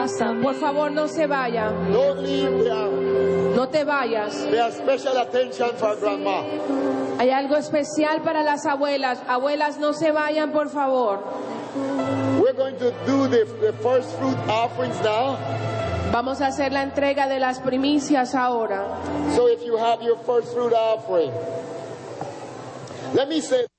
pasa. Por favor, no se vaya. Don't leave there. No te vayas. There's special attention for grandma. Hay algo especial para las abuelas. Abuelas, no se vayan, por favor. We're going to do the first fruit offerings now. Vamos a hacer la entrega de las primicias ahora. So if you have your first fruit offering, let me say